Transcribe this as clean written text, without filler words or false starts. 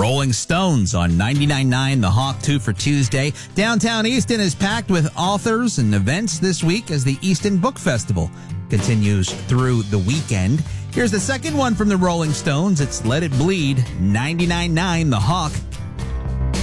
Rolling Stones on 99.9 The Hawk 2 for Tuesday. Downtown Easton is packed with authors and events this week as the Easton Book Festival continues through the weekend. Here's the second one from the Rolling Stones. It's Let It Bleed, 99.9 The Hawk.